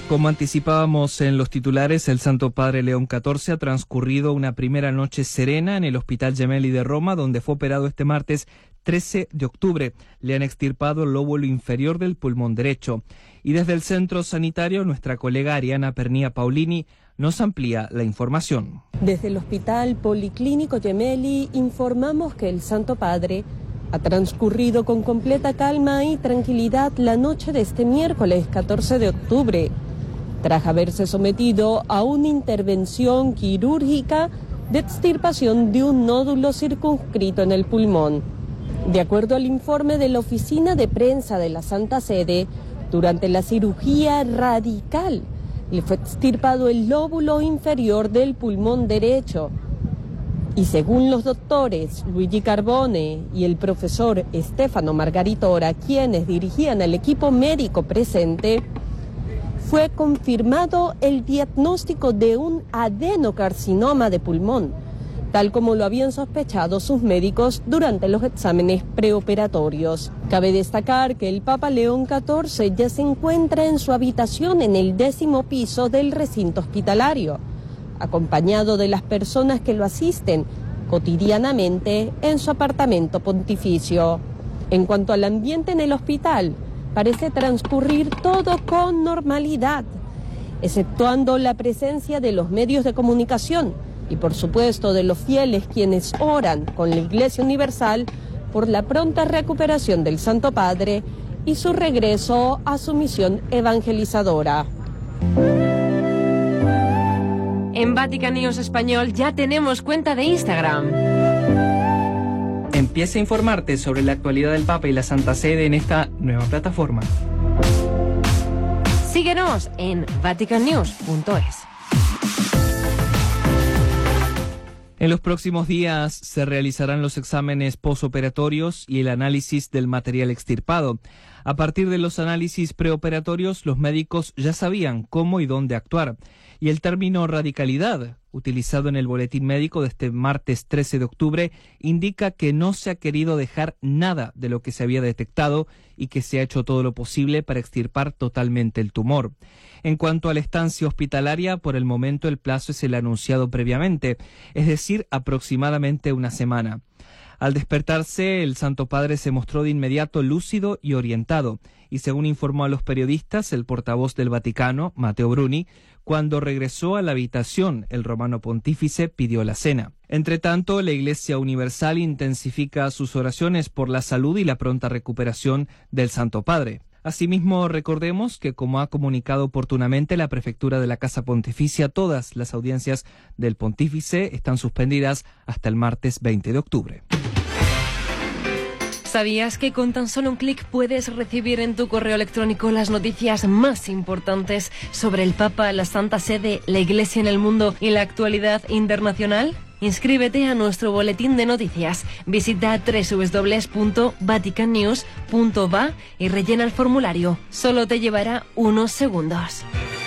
Como anticipábamos en los titulares, el Santo Padre León XIV ha transcurrido una primera noche serena en el Hospital Gemelli de Roma, donde fue operado este martes 13 de octubre. Le han extirpado el lóbulo inferior del pulmón derecho. Y desde el centro sanitario, nuestra colega Ariana Pernía Paulini nos amplía la información. Desde el Hospital Policlínico Gemelli informamos que el Santo Padre ha transcurrido con completa calma y tranquilidad la noche de este miércoles 14 de octubre, tras haberse sometido a una intervención quirúrgica de extirpación de un nódulo circunscrito en el pulmón. De acuerdo al informe de la Oficina de Prensa de la Santa Sede, durante la cirugía radical le fue extirpado el lóbulo inferior del pulmón derecho. Y según los doctores Luigi Carbone y el profesor Stefano Margaritora, quienes dirigían el equipo médico presente, fue confirmado el diagnóstico de un adenocarcinoma de pulmón, tal como lo habían sospechado sus médicos durante los exámenes preoperatorios. Cabe destacar que el Papa León XIV ya se encuentra en su habitación en el 10º piso del recinto hospitalario, acompañado de las personas que lo asisten cotidianamente en su apartamento pontificio. En cuanto al ambiente en el hospital, parece transcurrir todo con normalidad, exceptuando la presencia de los medios de comunicación y por supuesto de los fieles quienes oran con la Iglesia Universal por la pronta recuperación del Santo Padre y su regreso a su misión evangelizadora. En Vatican News Español ya tenemos cuenta de Instagram. Empieza a informarte sobre la actualidad del Papa y la Santa Sede en esta nueva plataforma. Síguenos en vaticannews.es. En los próximos días se realizarán los exámenes posoperatorios y el análisis del material extirpado. A partir de los análisis preoperatorios, los médicos ya sabían cómo y dónde actuar. Y el término radicalidad, utilizado en el boletín médico de este martes 13 de octubre, indica que no se ha querido dejar nada de lo que se había detectado y que se ha hecho todo lo posible para extirpar totalmente el tumor. En cuanto a la estancia hospitalaria, por el momento el plazo es el anunciado previamente, es decir, aproximadamente una semana. Al despertarse, el Santo Padre se mostró de inmediato lúcido y orientado, y según informó a los periodistas el portavoz del Vaticano, Matteo Bruni, cuando regresó a la habitación, el romano pontífice pidió la cena. Entretanto, la Iglesia Universal intensifica sus oraciones por la salud y la pronta recuperación del Santo Padre. Asimismo, recordemos que, como ha comunicado oportunamente la Prefectura de la Casa Pontificia, todas las audiencias del Pontífice están suspendidas hasta el martes 20 de octubre. ¿Sabías que con tan solo un clic puedes recibir en tu correo electrónico las noticias más importantes sobre el Papa, la Santa Sede, la Iglesia en el mundo y la actualidad internacional? Inscríbete a nuestro boletín de noticias. Visita www.vaticannews.va y rellena el formulario. Solo te llevará unos segundos.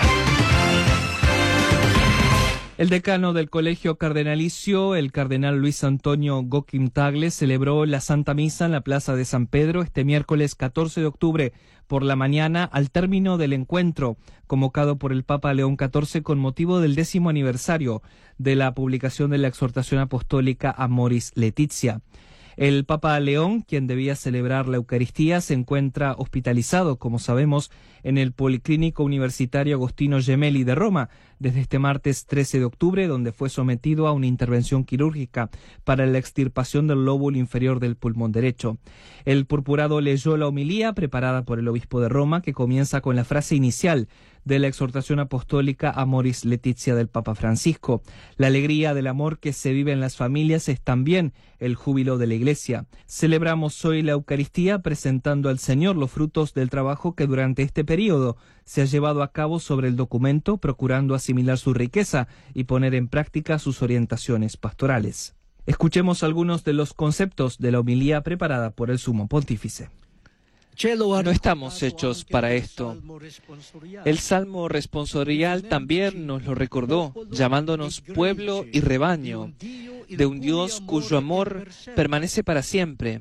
El decano del Colegio Cardenalicio, el cardenal Luis Antonio Joaquim Tagle, celebró la Santa Misa en la Plaza de San Pedro este miércoles 14 de octubre por la mañana, al término del encuentro convocado por el Papa León XIV con motivo del 10º aniversario de la publicación de la exhortación apostólica Amoris Laetitia. El Papa León, quien debía celebrar la Eucaristía, se encuentra hospitalizado, como sabemos, en el Policlínico Universitario Agostino Gemelli de Roma desde este martes 13 de octubre, donde fue sometido a una intervención quirúrgica para la extirpación del lóbulo inferior del pulmón derecho. El purpurado leyó la homilía preparada por el obispo de Roma, que comienza con la frase inicial de la exhortación apostólica Amoris Laetitia del Papa Francisco. La alegría del amor que se vive en las familias es también el júbilo de la Iglesia. Celebramos hoy la Eucaristía presentando al Señor los frutos del trabajo que durante este periodo se ha llevado a cabo sobre el documento, procurando asimilar su riqueza y poner en práctica sus orientaciones pastorales. Escuchemos algunos de los conceptos de la homilía preparada por el Sumo Pontífice. No estamos hechos para esto. El Salmo responsorial también nos lo recordó, llamándonos pueblo y rebaño, de un Dios cuyo amor permanece para siempre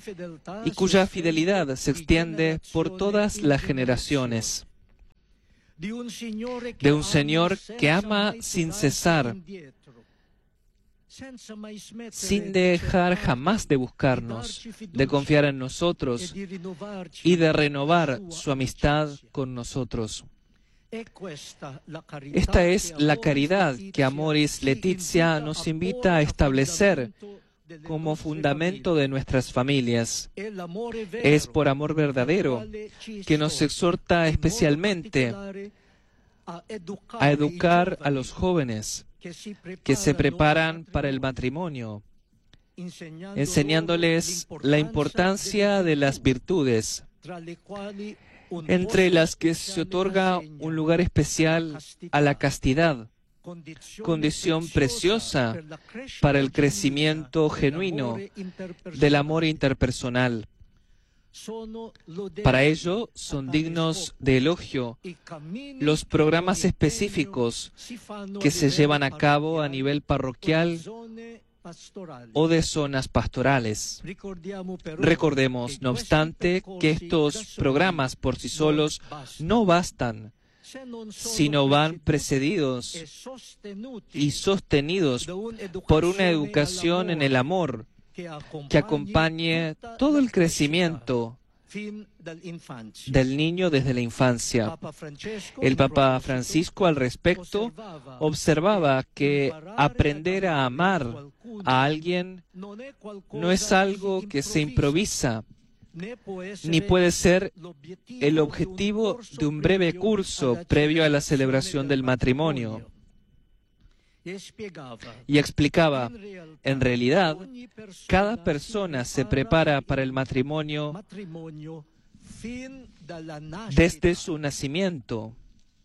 y cuya fidelidad se extiende por todas las generaciones. de un Señor que ama sin cesar, sin dejar jamás de buscarnos, de confiar en nosotros y de renovar su amistad con nosotros. Esta es la caridad que Amoris Laetitia nos invita a establecer como fundamento de nuestras familias. Es por amor verdadero que nos exhorta especialmente a educar a los jóvenes que se preparan para el matrimonio, enseñándoles la importancia de las virtudes, entre las que se otorga un lugar especial a la castidad, condición preciosa para el crecimiento genuino del amor interpersonal. Para ello son dignos de elogio los programas específicos que se llevan a cabo a nivel parroquial o de zonas pastorales. Recordemos, no obstante, que estos programas por sí solos no bastan, sino van precedidos y sostenidos por una educación en el amor que acompañe todo el crecimiento del niño desde la infancia. El Papa Francisco al respecto observaba que aprender a amar a alguien no es algo que se improvisa, ni puede ser el objetivo de un breve curso previo a la celebración del matrimonio. Y explicaba, en realidad, cada persona se prepara para el matrimonio desde su nacimiento.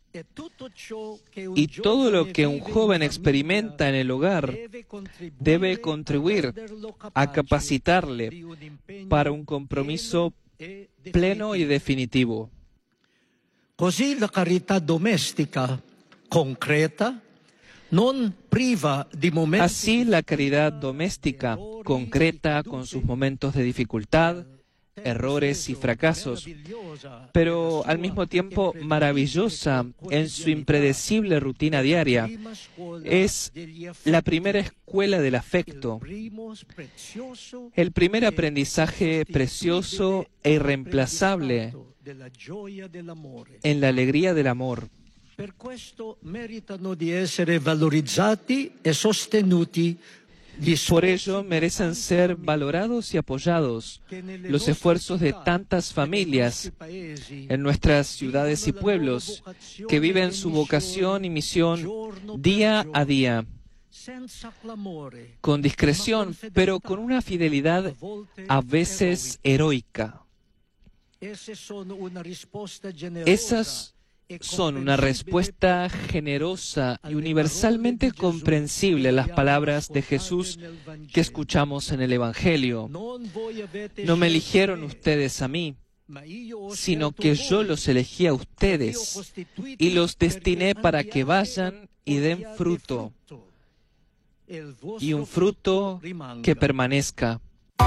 Y todo lo que un joven experimenta en el hogar debe contribuir a capacitarle para un compromiso pleno y definitivo. Così la carità domestica concreta non priva di momenti. Así la caridad doméstica concreta con sus momentos de dificultad, errores y fracasos, pero al mismo tiempo maravillosa en su impredecible rutina diaria, es la primera escuela del afecto, el primer aprendizaje precioso e irreemplazable en la alegría del amor. Per questo meritano di essere valorizzati e sostenuti. Por ello merecen ser valorados y apoyados los esfuerzos de tantas familias en nuestras ciudades y pueblos que viven su vocación y misión día a día, con discreción, pero con una fidelidad a veces heroica. Esas son una respuesta generosa y universalmente comprensible a las palabras de Jesús que escuchamos en el Evangelio. No me eligieron ustedes a mí, sino que yo los elegí a ustedes y los destiné para que vayan y den fruto, y un fruto que permanezca.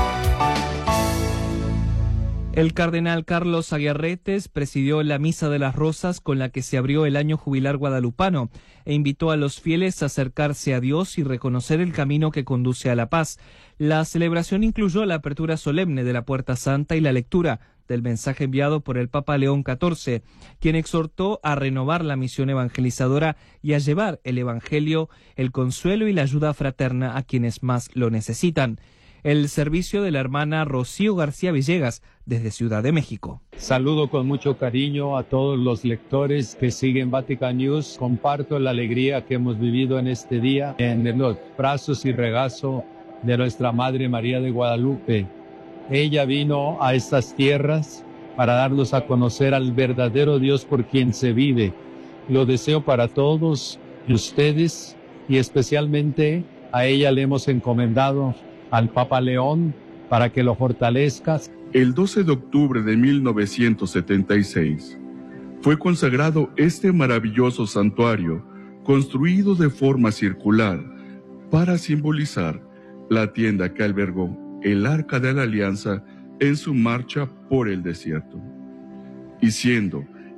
El cardenal Carlos Aguirretes presidió la Misa de las Rosas con la que se abrió el año jubilar guadalupano e invitó a los fieles a acercarse a Dios y reconocer el camino que conduce a la paz. La celebración incluyó la apertura solemne de la Puerta Santa y la lectura del mensaje enviado por el Papa León XIV, quien exhortó a renovar la misión evangelizadora y a llevar el Evangelio, el consuelo y la ayuda fraterna a quienes más lo necesitan. El servicio de la hermana Rocío García Villegas, desde Ciudad de México. Saludo con mucho cariño a todos los lectores que siguen Vatican News. Comparto la alegría que hemos vivido en este día en los brazos y regazo de nuestra Madre María de Guadalupe. Ella vino a estas tierras para darnos a conocer al verdadero Dios por quien se vive. Lo deseo para todos ustedes y especialmente a ella le hemos encomendado al Papa León para que lo fortalezca. El 12 de octubre de 1976 fue consagrado este maravilloso santuario construido de forma circular para simbolizar la tienda que albergó el Arca de la Alianza en su marcha por el desierto. Y siendo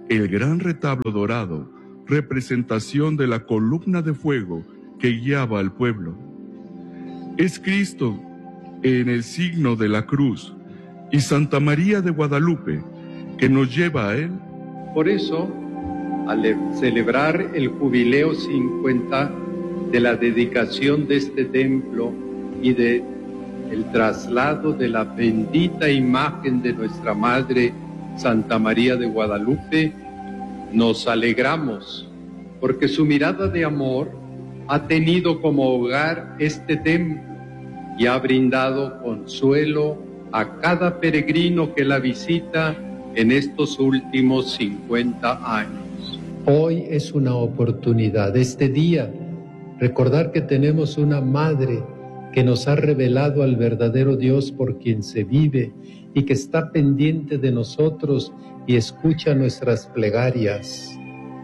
el gran retablo dorado, representación de la columna de fuego que guiaba al pueblo. Es Cristo en el signo de la cruz y Santa María de Guadalupe que nos lleva a Él. Por eso, al celebrar el jubileo 50 de la dedicación de este templo y de el traslado de la bendita imagen de nuestra Madre Santa María de Guadalupe, nos alegramos porque su mirada de amor ha tenido como hogar este templo y ha brindado consuelo a cada peregrino que la visita en estos últimos 50 años. Hoy es una oportunidad, este día, recordar que tenemos una Madre que nos ha revelado al verdadero Dios por quien se vive y que está pendiente de nosotros y escucha nuestras plegarias.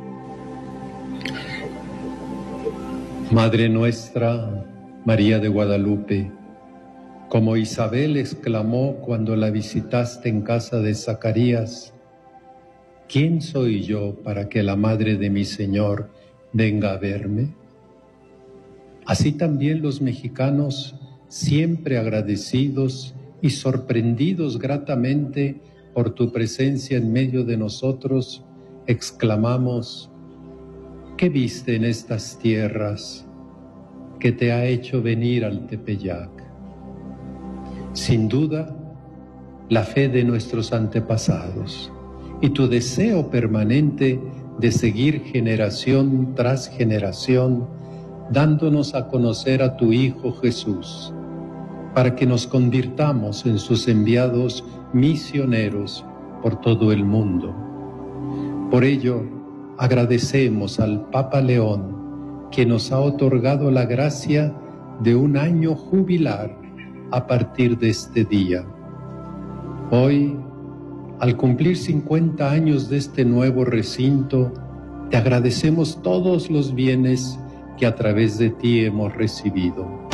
Madre nuestra, María de Guadalupe, como Isabel exclamó cuando la visitaste en casa de Zacarías, ¿quién soy yo para que la madre de mi Señor venga a verme? Así también los mexicanos, siempre agradecidos y sorprendidos gratamente por tu presencia en medio de nosotros, exclamamos, ¿qué viste en estas tierras que te ha hecho venir al Tepeyac? Sin duda, la fe de nuestros antepasados y tu deseo permanente de seguir generación tras generación, dándonos a conocer a tu Hijo Jesús, para que nos convirtamos en sus enviados misioneros por todo el mundo. Por ello, agradecemos al Papa León, que nos ha otorgado la gracia de un año jubilar a partir de este día. Hoy, al cumplir 50 años de este nuevo recinto, te agradecemos todos los bienes que a través de ti hemos recibido.